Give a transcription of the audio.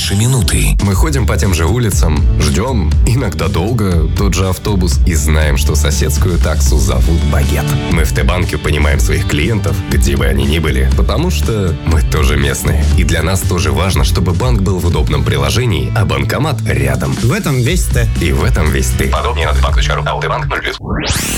наши минуты. Мы ходим по тем же улицам, ждем, иногда долго, тот же автобус и знаем, что соседскую таксу зовут Багет. Мы в Т-банке понимаем своих клиентов, где бы они ни были, потому что мы тоже местные. И для нас тоже важно, чтобы банк был в удобном приложении, а банкомат рядом. В этом весь Т. И в этом весь ты. Подробнее на tbank.ru. АО «Т-банк» 0+.